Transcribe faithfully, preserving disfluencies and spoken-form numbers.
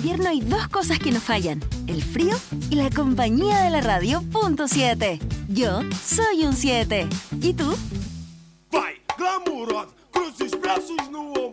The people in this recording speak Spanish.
invierno hay dos cosas que no fallan: el frío y la compañía de la radio punto siete. Yo soy un siete. ¿Y tú? Vai, glamurosa, cruz os braços no ombro.